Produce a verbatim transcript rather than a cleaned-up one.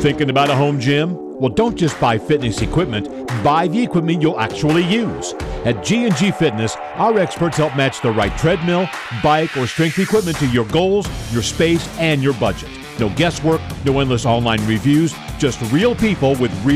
Thinking about a home gym? Well, don't just buy fitness equipment. Buy the equipment you'll actually use. At G and G Fitness, our experts help match the right treadmill, bike, or strength equipment to your goals, your space, and your budget. No guesswork, no endless online reviews, just real people with real